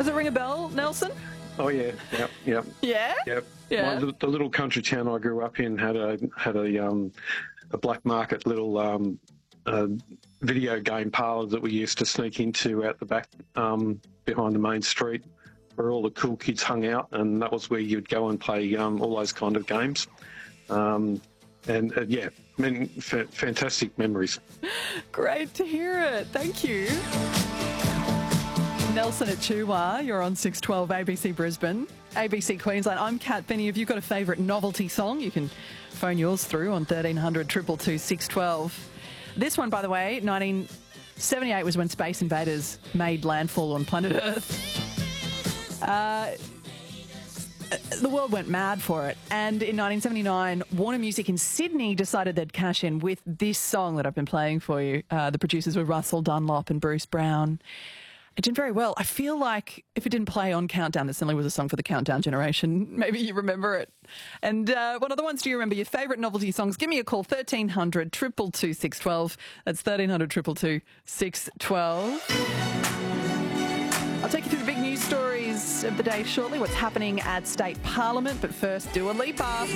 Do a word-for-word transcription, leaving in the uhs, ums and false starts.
Does it ring a bell, Nelson? Oh yeah, yep, yep. Yeah? Yep. Yeah. My, the little country town I grew up in had a had a um, a black market little um, uh, video game parlour that we used to sneak into out the back um, behind the main street, where all the cool kids hung out, and that was where you'd go and play um, all those kind of games. Um, and uh, yeah, many f- fantastic memories. Great to hear it. Thank you. Nelson at Chuwa, you're on six twelve A B C Brisbane, A B C Queensland. I'm Kat Finney. If you've got a favourite novelty song, you can phone yours through on thirteen hundred, two two two, six one two. This one, by the way, nineteen seventy-eight was when Space Invaders made landfall on planet Earth. Uh, the world went mad for it. And in nineteen seventy-nine, Warner Music in Sydney decided they'd cash in with this song that I've been playing for you. Uh, the producers were Russell Dunlop and Bruce Brown. It did very well. I feel like if it didn't play on Countdown, this certainly was a song for the Countdown generation. Maybe you remember it. And uh, what other ones do you remember? Your favourite novelty songs? Give me a call, thirteen hundred, two two two, six one two. That's thirteen hundred, two two two, six one two. I'll take you through the big news stories of the day shortly, what's happening at State Parliament. But first, Dua Lipa.